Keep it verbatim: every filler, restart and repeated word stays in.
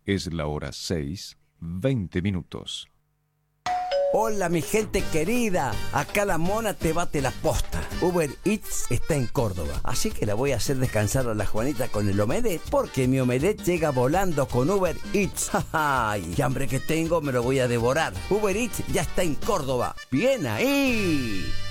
Es la hora seis, veinte minutos. Hola mi gente querida, acá la mona te bate la posta. Uber Eats está en Córdoba, así que la voy a hacer descansar a la Juanita con el omelette, porque mi omelette llega volando con Uber Eats. ¡Ay, qué hambre que tengo! Me lo voy a devorar. Uber Eats ya está en Córdoba. ¡Bien ahí!